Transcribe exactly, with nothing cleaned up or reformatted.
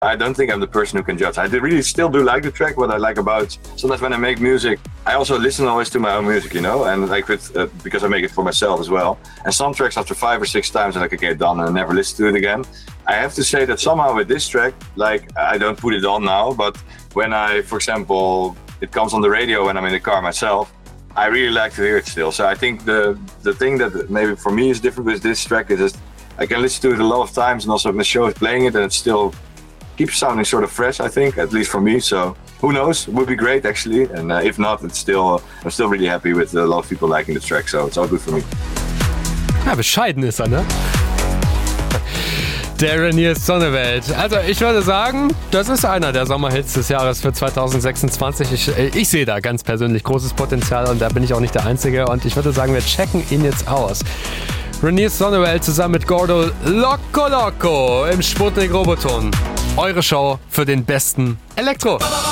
I don't think I'm the person who can judge. I really still do like the track. What I like about sometimes when I make music, I also listen always to my own music, you know, and like with uh, because I make it for myself as well. And some tracks after five or six times, I'm like, okay, done, and I never listen to it again. I have to say that somehow with this track, like I don't put it on now, but when I, for example, it comes on the radio when I'm in the car myself, I really like to hear it still. So I think the the thing that maybe for me is different with this track is just I can listen to it a lot of times, and also when the show is playing it, and it still keeps sounding sort of fresh, I think, at least for me. So who knows? It would be great actually, and uh, if not, it's still I'm still really happy with a lot of people liking the track. So it's all good for me. Ja, bescheiden ist er, ne? Der Reinier Zonneveld. Also ich würde sagen, das ist einer der Sommerhits des Jahres für zwanzig sechsundzwanzig. Ich, ich sehe da ganz persönlich großes Potenzial und da bin ich auch nicht der Einzige. Und ich würde sagen, wir checken ihn jetzt aus. Reinier Zonneveld zusammen mit Gordo Loco Loco im Sputnik Roboton. Eure Show für den besten Elektro.